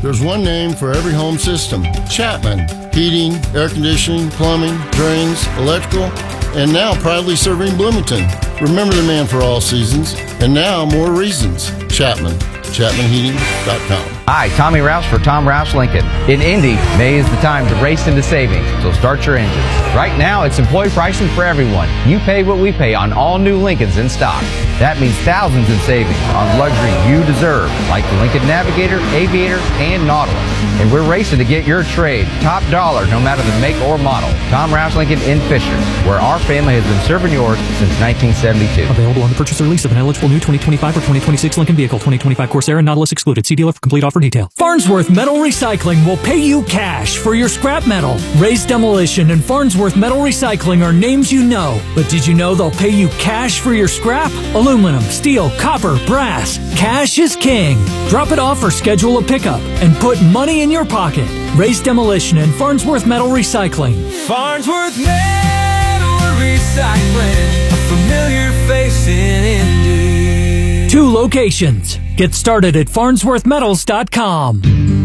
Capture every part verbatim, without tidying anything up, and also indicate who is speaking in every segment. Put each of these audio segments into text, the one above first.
Speaker 1: There's one name for every home system, Chapman. Heating, air conditioning, plumbing, drains, electrical, and now proudly serving Bloomington. Remember the man for all seasons, and now more reasons. Chapman. Chapman Heating dot com.
Speaker 2: Hi, Tommy Rouse for Tom Rouse Lincoln. In Indy, May is the time to race into savings, so start your engines. Right now, it's employee pricing for everyone. You pay what we pay on all new Lincolns in stock. That means thousands in savings on luxury you deserve, like the Lincoln Navigator, Aviator, and Nautilus. And we're racing to get your trade top dollar, no matter the make or model. Tom Rouse Lincoln in Fishers, where our family has been serving yours since nineteen seventy-two.
Speaker 3: Available on the purchase or lease of an eligible new twenty twenty-five or twenty twenty-six Lincoln vehicle. twenty twenty-five Corsair and Nautilus excluded. See dealer for complete offer detail.
Speaker 4: Farnsworth Metal Recycling will pay you cash for your scrap metal. Race Demolition and Farnsworth Metal Recycling are names you know. But did you know they'll pay you cash for your scrap? Aluminum, steel, copper, brass. Cash is king. Drop it off or schedule a pickup and put money in your pocket. Race Demolition and Farnsworth Metal Recycling.
Speaker 5: Farnsworth Metal Recycling, a familiar face in Indy.
Speaker 4: Two locations. Get started at farnsworth metals dot com.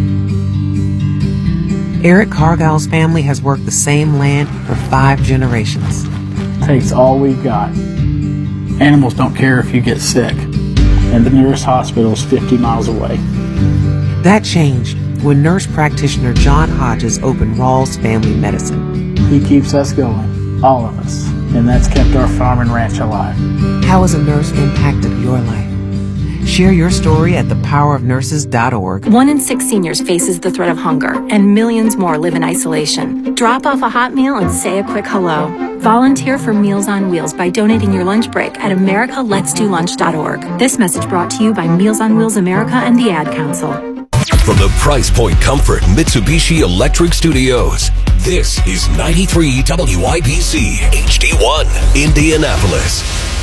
Speaker 6: Eric Cargill's family has worked the same land for five generations.
Speaker 7: Takes all we've got. Animals don't care if you get sick, and the nearest hospital is fifty miles away.
Speaker 6: That changed when nurse practitioner John Hodges opened Rawls Family Medicine.
Speaker 7: He keeps us going, all of us, and that's kept our farm and ranch alive.
Speaker 6: How has a nurse impacted your life? Share your story at the power of nurses dot org.
Speaker 8: One in six seniors faces the threat of hunger, and millions more live in isolation. Drop off a hot meal and say a quick hello. Volunteer for Meals on Wheels by donating your lunch break at america lets do lunch dot org. This message brought to you by Meals on Wheels America and the Ad Council.
Speaker 9: From the Price Point Comfort Mitsubishi Electric Studios, this is ninety-three W I B C H D one, Indianapolis.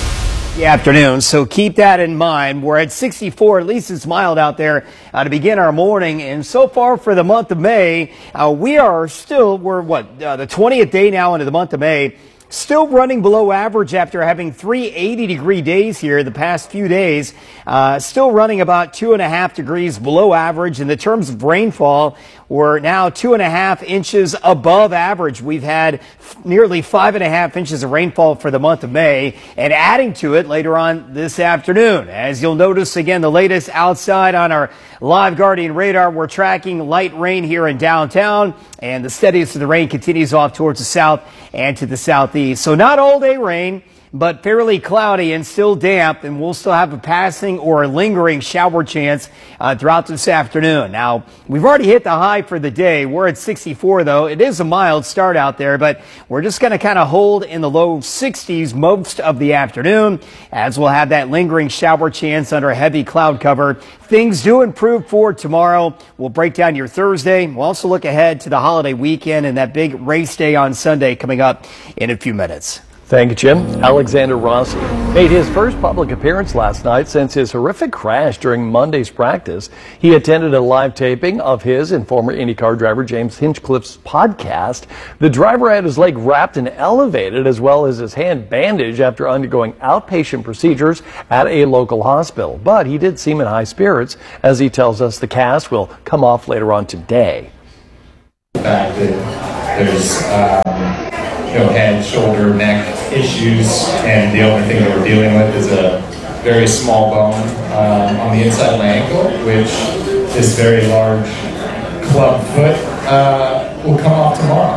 Speaker 10: The afternoon, so keep that in mind. We're at sixty-four, at least it's mild out there uh, to begin our morning. And so far for the month of May, uh, we are still, we're what, uh, the twentieth day now into the month of May. Still running below average after having three eighty degree days here the past few days. Uh, still running about two and a half degrees below average. In the terms of rainfall, we're now two and a half inches above average. We've had f- nearly five and a half inches of rainfall for the month of May, and adding to it later on this afternoon. As you'll notice again, the latest outside on our Live Guardian radar, we're tracking light rain here in downtown, and the steadiest of the rain continues off towards the south and to the southeast. So not all day rain, but fairly cloudy and still damp, and we'll still have a passing or a lingering shower chance uh, throughout this afternoon. Now, we've already hit the high for the day. We're at sixty-four, though. It is a mild start out there, but we're just going to kind of hold in the low sixties most of the afternoon, as we'll have that lingering shower chance under heavy cloud cover. Things do improve for tomorrow. We'll break down your Thursday. We'll also look ahead to the holiday weekend and that big race day on Sunday coming up in a few minutes.
Speaker 11: Thank you, Jim. Alexander Rossi made his first public appearance last night since his horrific crash during Monday's practice. He attended a live taping of his and former IndyCar driver James Hinchcliffe's podcast. The driver had his leg wrapped and elevated, as well as his hand bandaged after undergoing outpatient procedures at a local hospital. But he did seem in high spirits, as he tells us the cast will come off later on today.
Speaker 12: The fact that there's um, you know, head, shoulder, neck issues, and the only thing that we're dealing with is a very small bone um, on the inside of my ankle, which this very large club foot uh, will come off tomorrow.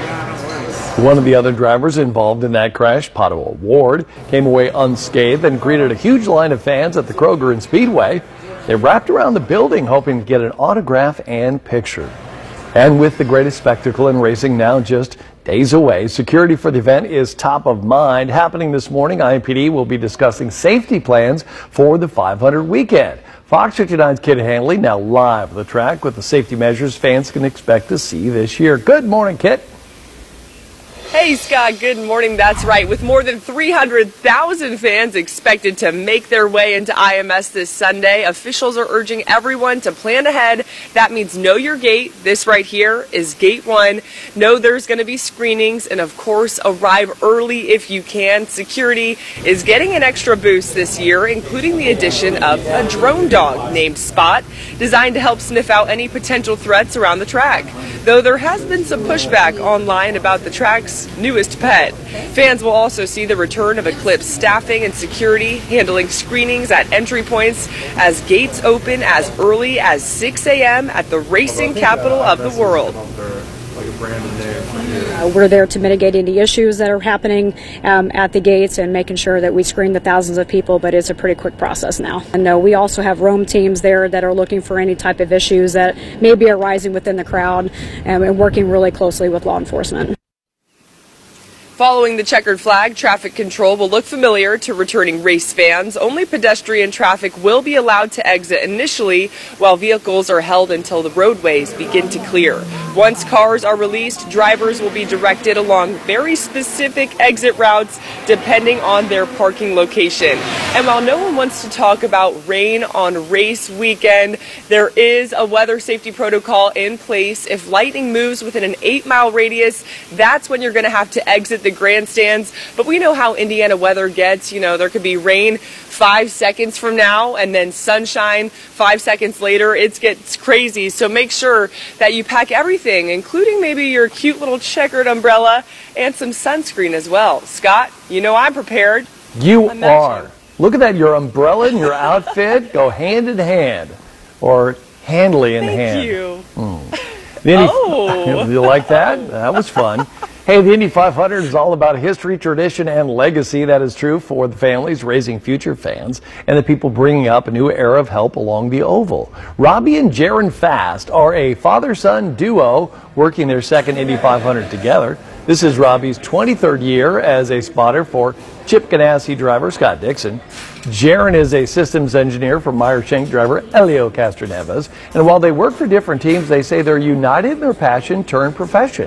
Speaker 11: One of the other drivers involved in that crash, Pato Ward, came away unscathed and greeted a huge line of fans at the Kroger and Speedway. They wrapped around the building hoping to get an autograph and picture. And with the greatest spectacle in racing now just days away, security for the event is top of mind. Happening this morning, I M P D will be discussing safety plans for the five hundred weekend. Fox fifty-nine's Kit Handley now live at the track with the safety measures fans can expect to see this year. Good morning, Kit.
Speaker 13: Hey, Scott, good morning. That's right. With more than three hundred thousand fans expected to make their way into I M S this Sunday, officials are urging everyone to plan ahead. That means know your gate. This right here is gate one. Know there's going to be screenings, and of course, arrive early if you can. Security is getting an extra boost this year, including the addition of a drone dog named Spot, designed to help sniff out any potential threats around the track. Though there has been some pushback online about the track's newest pet. Fans will also see the return of Eclipse staffing and security handling screenings at entry points as gates open as early as six a m at the racing capital of the world.
Speaker 14: Uh, we're there to mitigate any issues that are happening um, at the gates and making sure that we screen the thousands of people, but it's a pretty quick process now. And no, we also have roam teams there that are looking for any type of issues that may be arising within the crowd um, and working really closely with law enforcement.
Speaker 13: Following the checkered flag, traffic control will look familiar to returning race fans. Only pedestrian traffic will be allowed to exit initially, while vehicles are held until the roadways begin to clear. Once cars are released, drivers will be directed along very specific exit routes depending on their parking location. And while no one wants to talk about rain on race weekend, there is a weather safety protocol in place. If lightning moves within an eight mile radius, that's when you're going to have to exit the grandstands. But we know how Indiana weather gets. You know, there could be rain five seconds from now and then sunshine five seconds later. It gets crazy. So make sure that you pack everything, including maybe your cute little checkered umbrella and some sunscreen as well. Scott, you know I'm prepared.
Speaker 11: You are. Look at that. Your umbrella and your outfit go hand in hand, or handily in
Speaker 13: Thank
Speaker 11: hand.
Speaker 13: Thank you.
Speaker 11: Mm. The Indy,
Speaker 13: oh.
Speaker 11: You like that? That was fun. Hey, the Indy five hundred is all about history, tradition, and legacy. That is true for the families raising future fans and the people bringing up a new era of help along the oval. Robbie and Jaron Fast are a father-son duo working their second Indy five hundred together. This is Robbie's twenty-third year as a spotter for Chip Ganassi driver Scott Dixon. Jaron is a systems engineer for Meyer Shank driver Elio Castroneves. And while they work for different teams, they say they're united in their passion turned profession.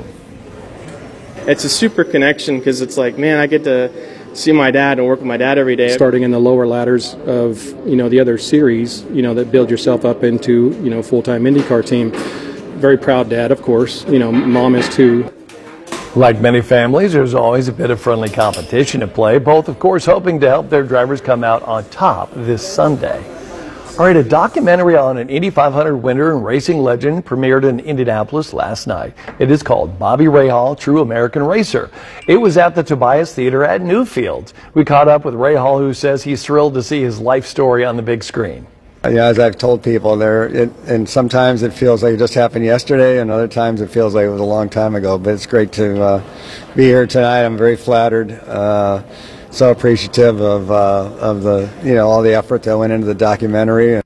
Speaker 15: It's a super connection because it's like, man, I get to see my dad and work with my dad every day.
Speaker 16: Starting in the lower ladders of, you know, the other series, you know, that build yourself up into, you know, full-time IndyCar team. Very proud dad, of course. You know, mom is too.
Speaker 11: Like many families, there's always a bit of friendly competition at play, both, of course, hoping to help their drivers come out on top this Sunday. All right, a documentary on an Indy five hundred winner and racing legend premiered in Indianapolis last night. It is called Bobby Rahal, True American Racer. It was at the Tobias Theater at Newfields. We caught up with Rahal, who says he's thrilled to see his life story on the big screen.
Speaker 17: Yeah, as I've told people, there, it, and sometimes it feels like it just happened yesterday, and other times it feels like it was a long time ago. But it's great to uh, be here tonight. I'm very flattered. Uh, So appreciative of uh, of the you know all the effort that went into the documentary.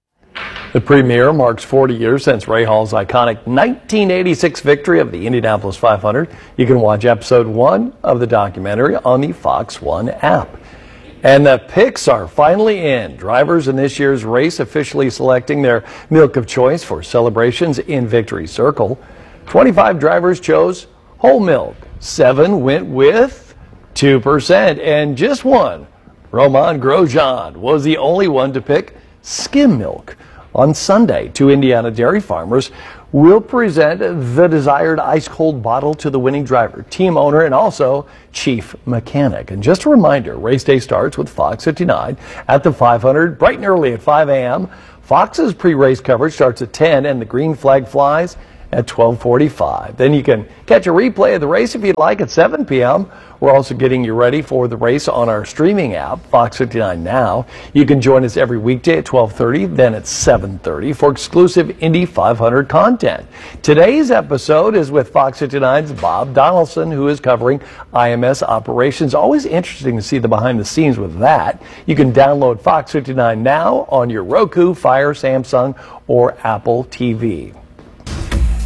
Speaker 11: The premiere marks forty years since Rahal's iconic nineteen eighty-six victory of the Indianapolis five hundred. You can watch episode one of the documentary on the Fox One app. And the picks are finally in. Drivers in this year's race officially selecting their milk of choice for celebrations in Victory Circle. twenty-five drivers chose whole milk. Seven went with two percent, and just one, Romain Grosjean, was the only one to pick skim milk. On Sunday, two Indiana dairy farmers will present the desired ice-cold bottle to the winning driver, team owner, and also chief mechanic. And just a reminder, race day starts with Fox fifty-nine at the five hundred, bright and early at five a m Fox's pre-race coverage starts at ten, and the green flag flies at twelve forty-five. Then you can catch a replay of the race if you'd like at seven p m We're also getting you ready for the race on our streaming app, Fox fifty-nine Now. You can join us every weekday at twelve thirty, then at seven thirty for exclusive Indy five hundred content. Today's episode is with Fox fifty-nine's Bob Donaldson, who is covering I M S operations. Always interesting to see the behind the scenes with that. You can download Fox fifty-nine Now on your Roku, Fire, Samsung, or Apple T V.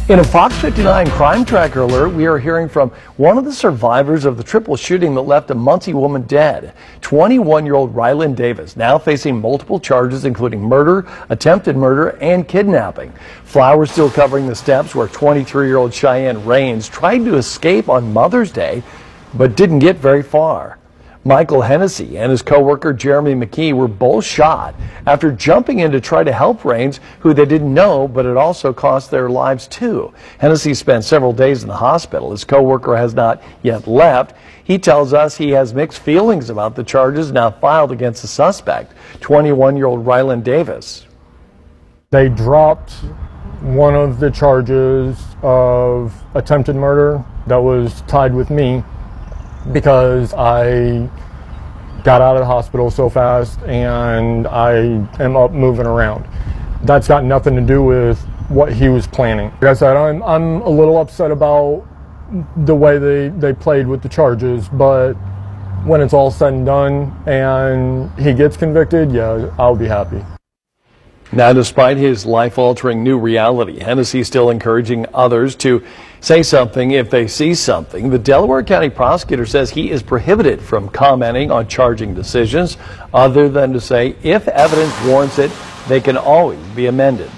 Speaker 11: In a Fox fifty-nine Crime Tracker alert, we are hearing from one of the survivors of the triple shooting that left a Muncie woman dead. twenty-one-year-old Rylan Davis, now facing multiple charges including murder, attempted murder, and kidnapping. Flowers still covering the steps where twenty-three-year-old Cheyenne Rains tried to escape on Mother's Day, but didn't get very far. Michael Hennessy and his co-worker Jeremy McKee were both shot after jumping in to try to help Rains, who they didn't know, but it also cost their lives too. Hennessy spent several days in the hospital. His co-worker has not yet left. He tells us he has mixed feelings about the charges now filed against the suspect, twenty-one-year-old Rylan Davis.
Speaker 18: They dropped one of the charges of attempted murder that was tied with me, because I got out of the hospital so fast and I am up moving around. That's got nothing to do with what he was planning. Like I said, I'm, I'm a little upset about the way they, they played with the charges, but when it's all said and done and he gets convicted, yeah, I'll be happy.
Speaker 11: Now, despite his life-altering new reality, Hennessy is still encouraging others to say something if they see something. The Delaware County prosecutor says he is prohibited from commenting on charging decisions other than to say if evidence warrants it, they can always be amended.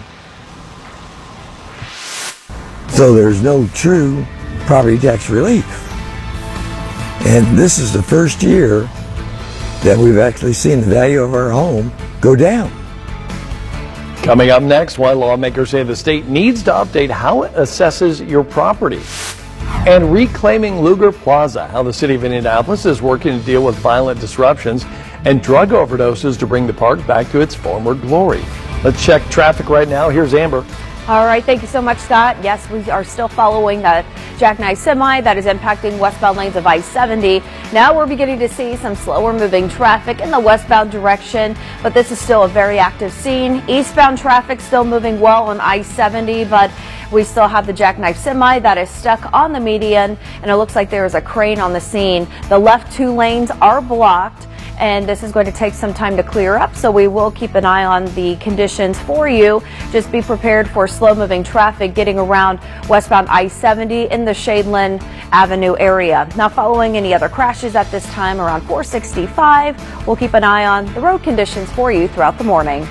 Speaker 19: So there's no true property tax relief. And this is the first year that we've actually seen the value of our home go down.
Speaker 11: Coming up next, why lawmakers say the state needs to update how it assesses your property. And reclaiming Lugar Plaza, how the city of Indianapolis is working to deal with violent disruptions and drug overdoses to bring the park back to its former glory. Let's check traffic right now. Here's Amber.
Speaker 20: All right, thank you so much, Scott. Yes, we are still following that jackknife semi that is impacting westbound lanes of I seventy. Now we're beginning to see some slower moving traffic in the westbound direction, but this is still a very active scene. Eastbound traffic still moving well on I seventy, but we still have the jackknife semi that is stuck on the median, and it looks like there is a crane on the scene. The left two lanes are blocked, and this is going to take some time to clear up, so we will keep an eye on the conditions for you. Just be prepared for slow-moving traffic getting around westbound I seventy in the Shadeland Avenue area. Now, following any other crashes at this time around four sixty-five, we'll keep an eye on the road conditions for you throughout the morning.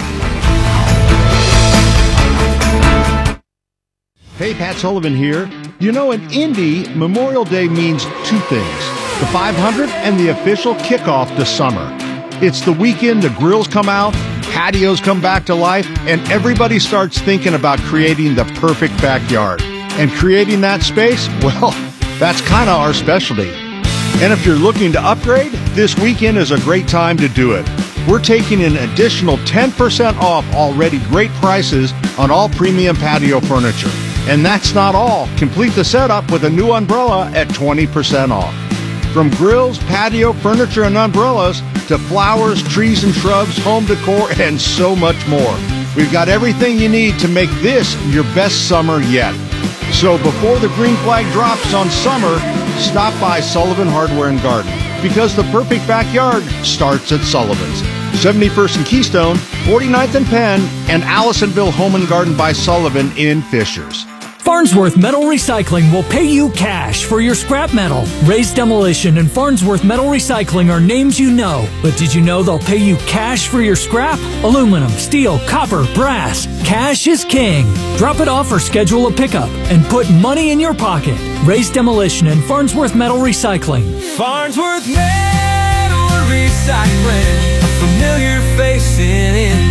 Speaker 21: Hey, Pat Sullivan here. You know, in Indy, Memorial Day means two things: the five hundred and the official kickoff to summer. It's the weekend the grills come out, patios come back to life, and everybody starts thinking about creating the perfect backyard. And creating that space, well, that's kind of our specialty. And if you're looking to upgrade, this weekend is a great time to do it. We're taking an additional ten percent off already great prices on all premium patio furniture. And that's not all. Complete the setup with a new umbrella at twenty percent off. From grills, patio, furniture, and umbrellas to flowers, trees and shrubs, home decor, and so much more. We've got everything you need to make this your best summer yet. So before the green flag drops on summer, stop by Sullivan Hardware and Garden, because the perfect backyard starts at Sullivan's. seventy-first and Keystone, forty-ninth and Penn, and Allisonville Home and Garden by Sullivan in Fishers.
Speaker 4: Farnsworth Metal Recycling will pay you cash for your scrap metal. Raised Demolition and Farnsworth Metal Recycling are names you know, but did you know they'll pay you cash for your scrap? Aluminum, steel, copper, brass. Cash is king. Drop it off or schedule a pickup and put money in your pocket. Raised Demolition and Farnsworth Metal Recycling.
Speaker 5: Farnsworth Metal Recycling, a familiar face in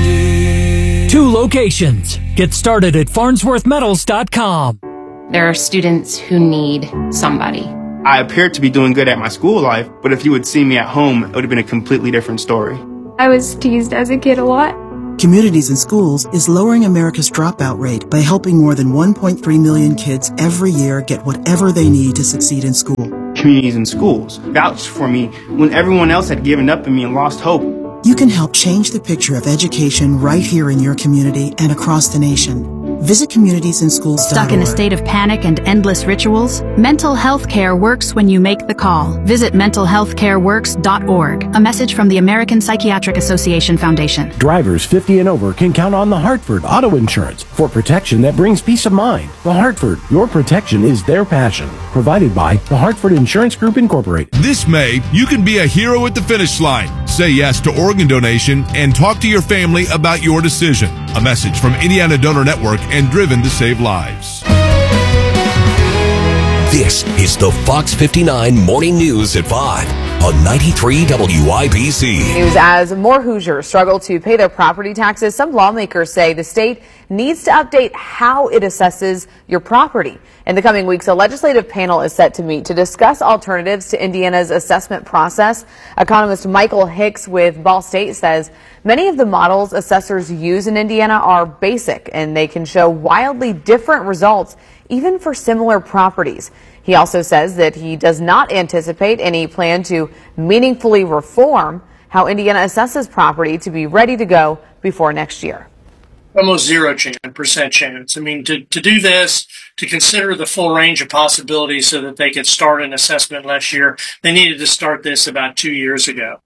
Speaker 5: Indy.
Speaker 4: Two locations. Get started at farnsworth metals dot com.
Speaker 22: There are students who need somebody.
Speaker 23: I appeared to be doing good at my school life, but if you would see me at home, it would have been a completely different story.
Speaker 24: I was teased as a kid a lot.
Speaker 25: Communities in Schools is lowering America's dropout rate by helping more than one point three million kids every year get whatever they need to succeed in school.
Speaker 23: Communities in Schools vouched for me when everyone else had given up on me and lost hope.
Speaker 25: You can help change the picture of education right here in your community and across the nation. Visit communities and schools.
Speaker 1: Stuck in a state of panic and endless rituals? Mental health care works when you make the call. Visit mental health care works dot org. A message from the American Psychiatric Association Foundation.
Speaker 2: Drivers fifty and over can count on the Hartford Auto Insurance for protection that brings peace of mind. The Hartford, your protection is their passion. Provided by the Hartford Insurance Group Incorporated.
Speaker 3: This May, you can be a hero at the finish line. Say yes to organ donation and talk to your family about your decision. A message from Indiana Donor Network and Driven to Save Lives.
Speaker 9: This is the Fox fifty-nine Morning News at five on ninety-three W I B C.
Speaker 6: News as more Hoosiers struggle to pay their property taxes. Some lawmakers say the state needs to update how it assesses your property. In the coming weeks, a legislative panel is set to meet to discuss alternatives to Indiana's assessment process. Economist Michael Hicks with Ball State says many of the models assessors use in Indiana are basic and they can show wildly different results even for similar properties. He also says that he does not anticipate any plan to meaningfully reform how Indiana assesses property to be ready to go before next year.
Speaker 7: Almost zero chance, percent chance. I mean, to, to do this, to consider the full range of possibilities so that they could start an assessment last year, they needed to start this about two years ago.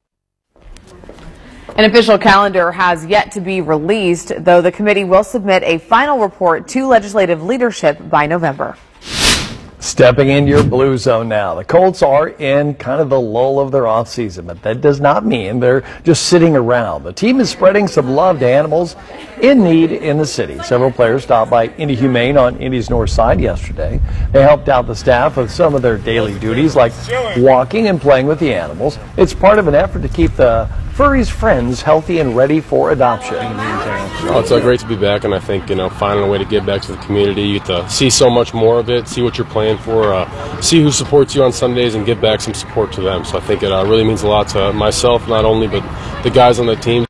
Speaker 6: An official calendar has yet to be released, though the committee will submit a final report to legislative leadership by November.
Speaker 11: Stepping into your blue zone now. The Colts are in kind of the lull of their offseason, but that does not mean they're just sitting around. The team is spreading some love to animals in need in the city. Several players stopped by Indy Humane on Indy's north side yesterday. They helped out the staff with some of their daily duties like walking and playing with the animals. It's part of an effort to keep the furries' friends healthy and ready for adoption.
Speaker 26: Oh, it's uh, great to be back, and I think, you know, finding a way to give back to the community. You get to see so much more of it, see what you're playing for, uh, see who supports you on Sundays, and give back some support to them. So I think it uh, really means a lot to myself, not only, but the guys on the team.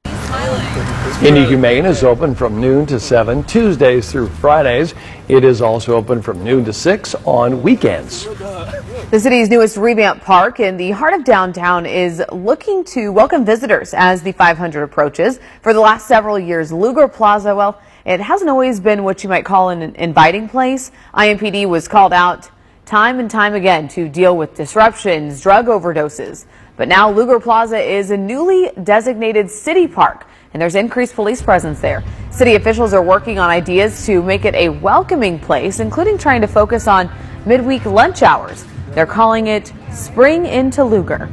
Speaker 11: Indy Humane is open from noon to seven, Tuesdays through Fridays. It is also open from noon to six on weekends.
Speaker 6: The city's newest revamped park in the heart of downtown is looking to welcome visitors as the five hundred approaches. For the last several years, Lugar Plaza, well, it hasn't always been what you might call an inviting place. I M P D was called out time and time again to deal with disruptions, drug overdoses. But now Lugar Plaza is a newly designated city park, and there's increased police presence there. City officials are working on ideas to make it a welcoming place, including trying to focus on midweek lunch hours. They're calling it Spring into Lugar.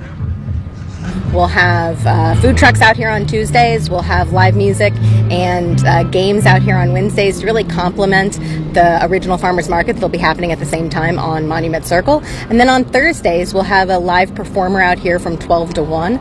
Speaker 27: We'll have uh, food trucks out here on Tuesdays. We'll have live music and uh, games out here on Wednesdays to really complement the original farmers market that'll be happening at the same time on Monument Circle. And then on Thursdays, we'll have a live performer out here from twelve to one.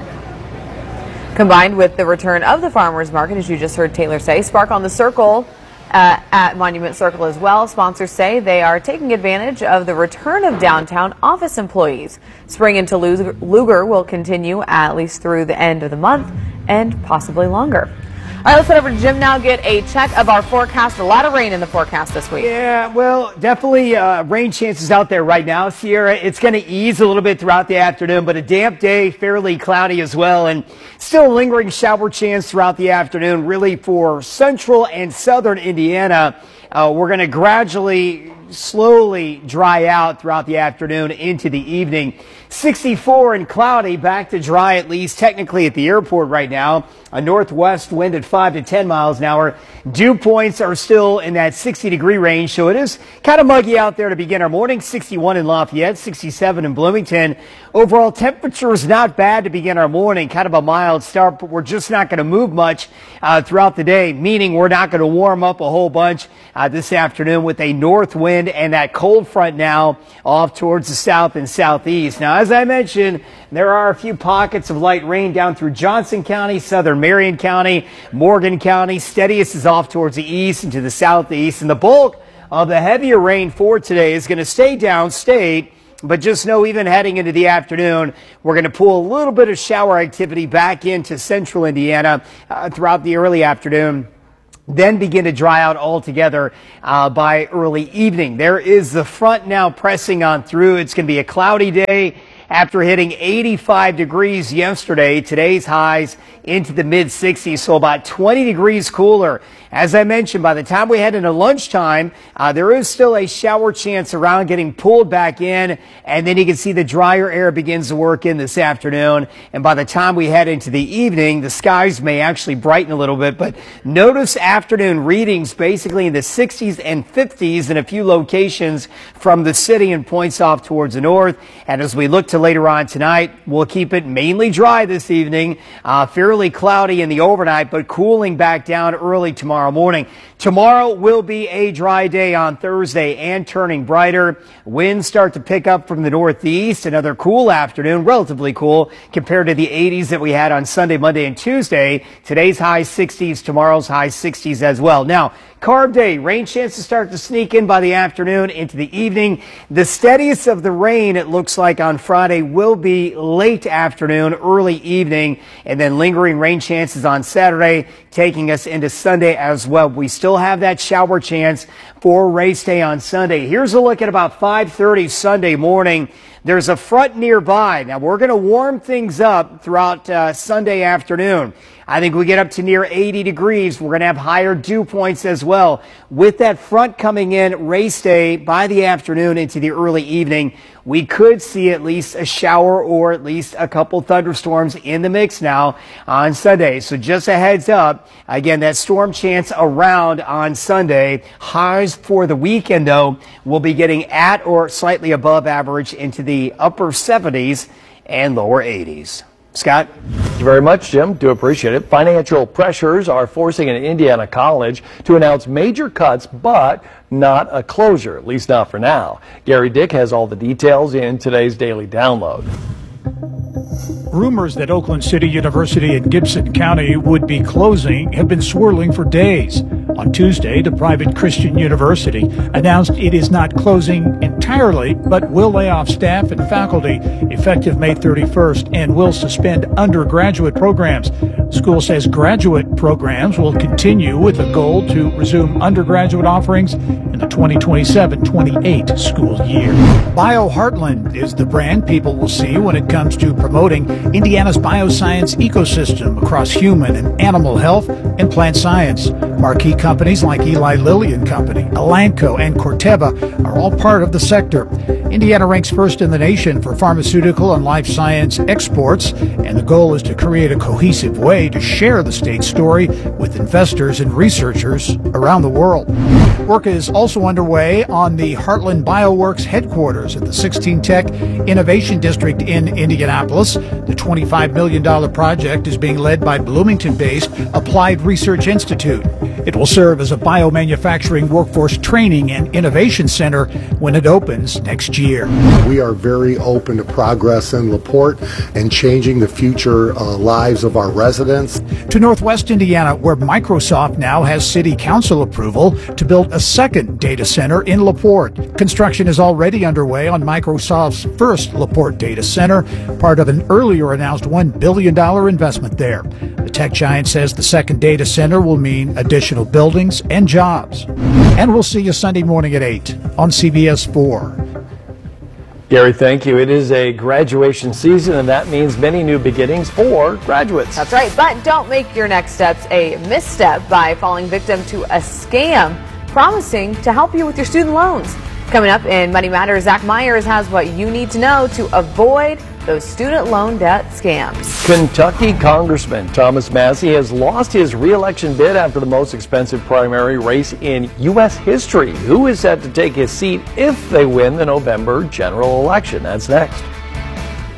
Speaker 6: Combined with the return of the farmers market, as you just heard Taylor say, Spark on the Circle uh, at Monument Circle as well. Sponsors say they are taking advantage of the return of downtown office employees. Spring into Lugar will continue at least through the end of the month and possibly longer. All right, let's head over to Jim now, get a check of our forecast. A lot of rain in the forecast this week.
Speaker 10: Yeah, well, definitely uh, rain chances out there right now, Sierra. It's going to ease a little bit throughout the afternoon, but a damp day, fairly cloudy as well, and still lingering shower chance throughout the afternoon, really for central and southern Indiana. Uh, we're going to gradually, slowly dry out throughout the afternoon into the evening. sixty-four and cloudy, back to dry at least technically at the airport right now. A northwest wind at five to ten miles an hour. Dew points are still in that sixty degree range, so it is kind of muggy out there to begin our morning. sixty-one in Lafayette, sixty-seven in Bloomington. Overall temperature is not bad to begin our morning. Kind of a mild start, but we're just not going to move much uh, throughout the day, meaning we're not going to warm up a whole bunch uh, this afternoon with a north wind and that cold front now off towards the south and southeast. Now, as I mentioned, there are a few pockets of light rain down through Johnson County, southern Marion County, Morgan County. Steadiest is off towards the east and to the southeast. And the bulk of the heavier rain for today is going to stay downstate. But just know, even heading into the afternoon, we're going to pull a little bit of shower activity back into central Indiana uh, throughout the early afternoon. Then begin to dry out altogether uh, by early evening. There is the front now pressing on through. It's going to be a cloudy day after hitting eighty-five degrees yesterday. Today's highs into the mid sixties, so about twenty degrees cooler As I mentioned, by the time we head into lunchtime, uh, there is still a shower chance around, getting pulled back in, and then you can see the drier air begins to work in this afternoon. And by the time we head into the evening, the skies may actually brighten a little bit, but notice afternoon readings basically in the sixties and fifties in a few locations from the city and points off towards the north. And as we look to later on tonight, we'll keep it mainly dry this evening, uh, fairly cloudy in the overnight, but cooling back down early tomorrow morning. Tomorrow will be a dry day on Thursday and turning brighter. Winds start to pick up from the northeast. Another cool afternoon, relatively cool compared to the eighties that we had on Sunday, Monday, and Tuesday. Today's high sixties, tomorrow's high sixties as well. Now, Carb day, rain chances start to sneak in by the afternoon into the evening. The steadiest of the rain, it looks like on Friday, will be late afternoon, early evening, and then lingering rain chances on Saturday, taking us into Sunday as well. We still have that shower chance for race day on Sunday. Here's a look at about five thirty Sunday morning. There's a front nearby. Now, we're going to warm things up throughout uh, Sunday afternoon. I think we get up to near eighty degrees. We're going to have higher dew points as well. With that front coming in race day by the afternoon into the early evening, we could see at least a shower or at least a couple thunderstorms in the mix now on Sunday. So just a heads up. Again, that storm chance around on Sunday. Highs for the weekend, though, will be getting at or slightly above average into the upper seventies and lower eighties. Scott?
Speaker 11: Thank you very much, Jim. Do appreciate it. Financial pressures are forcing an Indiana college to announce major cuts, but not a closure, at least not for now. Gary Dick has all the details in today's Daily Download.
Speaker 8: Rumors that Oakland City University in Gibson County would be closing have been swirling for days. On Tuesday, the private Christian university announced it is not closing entirely, but will lay off staff and faculty effective May thirty-first and will suspend undergraduate programs. The school says graduate programs will continue with a goal to resume undergraduate offerings in the twenty twenty-seven twenty-eight school year. BioHeartland is the brand people will see when it comes to promoting Indiana's bioscience ecosystem across human and animal health and plant science. Marquee companies like Eli Lilly and Company, Elanco, and Corteva are all part of the sector. Indiana ranks first in the nation for pharmaceutical and life science exports, and the goal is to create a cohesive way to share the state's story with investors and researchers around the world. Work is also underway on the Heartland Bioworks headquarters at the sixteen Tech Innovation District in Indianapolis. The twenty-five million dollars project is being led by Bloomington-based Applied Research Institute. It will serve as a biomanufacturing workforce training and innovation center when it opens next year.
Speaker 12: We are very open to progress in LaPorte and changing the future uh, lives of our residents.
Speaker 8: To Northwest Indiana, where Microsoft now has city council approval to build a second data center in LaPorte. Construction is already underway on Microsoft's first LaPorte data center, part of an earlier announced one billion dollars investment there. The tech giant says the second data center will mean additional buildings and jobs. And we'll see you Sunday morning at eight on C B S four.
Speaker 11: Gary, thank you. It is a graduation season, and that means many new beginnings for graduates.
Speaker 6: That's right, but don't make your next steps a misstep by falling victim to a scam promising to help you with your student loans. Coming up in Money Matters, Zach Myers has what you need to know to avoid those student loan debt scams.
Speaker 11: Kentucky Congressman Thomas Massie has lost his re-election bid after the most expensive primary race in U S history. Who is set to take his seat if they win the November general election? That's next.